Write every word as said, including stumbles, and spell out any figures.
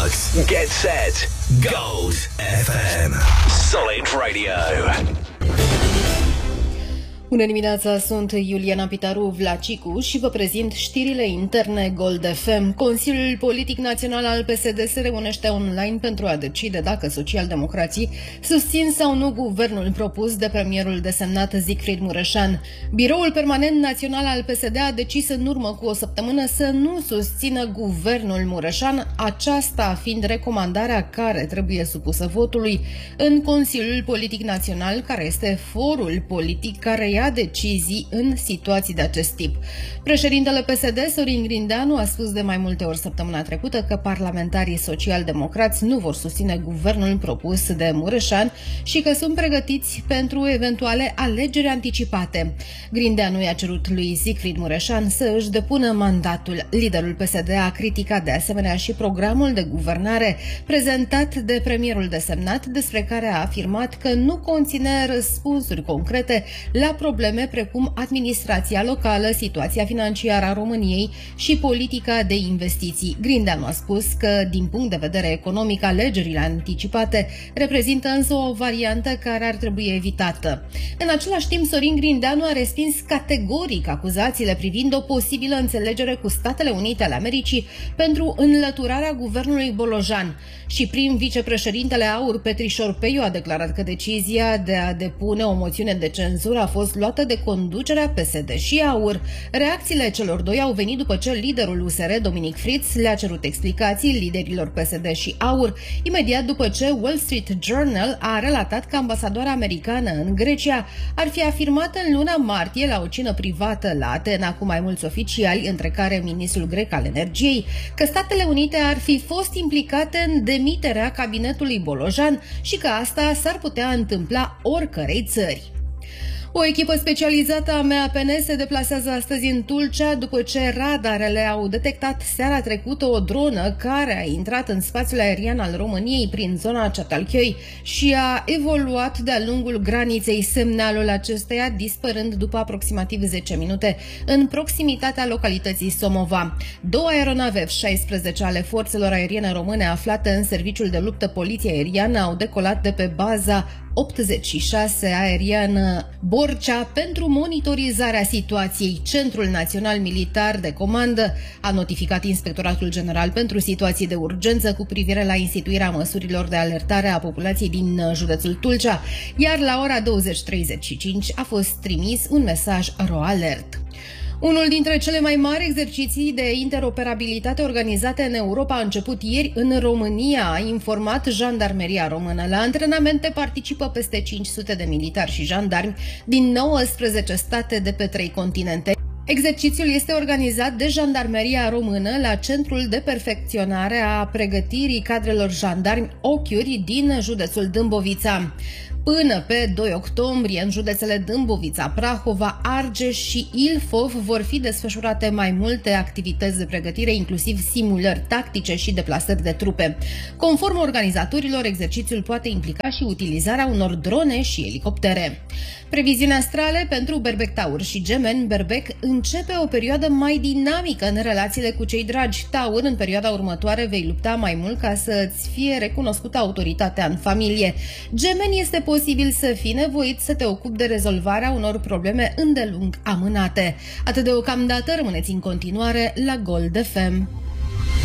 Starts. Get set. Gold F M. Solid Radio. Bună dimineața, sunt Iuliana Pitaru Vlacicu și vă prezint știrile interne Gold F M. Consiliul Politic Național al P S D se reunește online pentru a decide dacă socialdemocrații susțin sau nu guvernul propus de premierul desemnat Siegfried Mureșan. Biroul Permanent Național al P S D a decis în urmă cu o săptămână să nu susțină guvernul Mureșan, aceasta fiind recomandarea care trebuie supusă votului în Consiliul Politic Național, care este forul politic care ia decizii în situații de acest tip. Președintele P S D, Sorin Grindeanu, a spus de mai multe ori săptămâna trecută că parlamentarii social-democrați nu vor susține guvernul propus de Mureșan și că sunt pregătiți pentru eventuale alegeri anticipate. Grindeanu i-a cerut lui Siegfried Mureșan să își depună mandatul. Liderul P S D a criticat de asemenea și programul de guvernare prezentat de premierul desemnat, despre care a afirmat că nu conține răspunsuri concrete la probleme precum administrația locală, situația financiară a României și politica de investiții. Grindeanu a spus că, din punct de vedere economic, alegerile anticipate reprezintă însă o variantă care ar trebui evitată. În același timp, Sorin Grindeanu a respins categoric acuzațiile privind o posibilă înțelegere cu Statele Unite ale Americii pentru înlăturarea guvernului Bolojan. Și prim vicepreședintele AUR, Petrișor Peiu, a declarat că decizia de a depune o moțiune de cenzură a fost luată de conducerea P S D și AUR. Reacțiile celor doi au venit după ce liderul U S R, Dominic Fritz, le-a cerut explicații liderilor P S D și AUR, imediat după ce Wall Street Journal a relatat că ambasadoarea americană în Grecia ar fi afirmat în luna martie la o cină privată la Atena cu mai mulți oficiali, între care ministrul grec al energiei, că Statele Unite ar fi fost implicate în demiterea cabinetului Bolojan și că asta s-ar putea întâmpla oricărei țări. O echipă specializată a M A P N se deplasează astăzi în Tulcea după ce radarele au detectat seara trecută o dronă care a intrat în spațiul aerian al României prin zona Ceatalchioi și a evoluat de-a lungul graniței, semnalul acesteia dispărând după aproximativ zece minute în proximitatea localității Somova. Două aeronave F șaisprezece ale forțelor aeriene române aflate în serviciul de luptă poliție aeriană au decolat de pe baza optzeci și șase aeriană Borcea pentru monitorizarea situației. Centrul Național Militar de Comandă a notificat Inspectoratul General pentru Situații de Urgență cu privire la instituirea măsurilor de alertare a populației din județul Tulcea, iar la ora douăzeci treizeci și cinci a fost trimis un mesaj RoAlert. Unul dintre cele mai mari exerciții de interoperabilitate organizate în Europa a început ieri în România, a informat Jandarmeria Română. La antrenamente participă peste cinci sute de militari și jandarmi din nouăsprezece state de pe trei continente. Exercițiul este organizat de Jandarmeria Română la Centrul de Perfecționare a Pregătirii Cadrelor Jandarmi Ochiuri din județul Dâmbovița. Până pe doi octombrie, în județele Dâmbovița, Prahova, Argeș și Ilfov vor fi desfășurate mai multe activități de pregătire, inclusiv simulări tactice și deplasări de trupe. Conform organizatorilor, exercițiul poate implica și utilizarea unor drone și elicoptere. Previziuni astrale pentru Berbec, Taur și Gemeni. Berbec începe o perioadă mai dinamică în relațiile cu cei dragi. Taur, în perioada următoare vei lupta mai mult ca să-ți fie recunoscută autoritatea în familie. Gemeni, este posibil să fii nevoit să te ocupi de rezolvarea unor probleme îndelung amânate. Atât deocamdată, rămâneți în continuare la Gold F M.